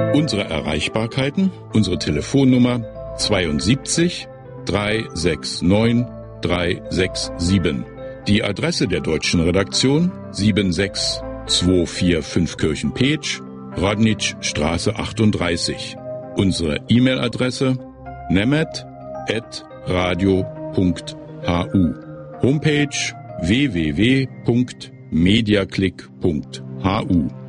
Unsere Erreichbarkeiten, unsere Telefonnummer 72 369 367. Die Adresse der deutschen Redaktion 76245 Kirchen-Peetsch, Rodnitzstraße 38. Unsere E-Mail-Adresse nemet@radio.hu. Homepage www.mediaclick.hu.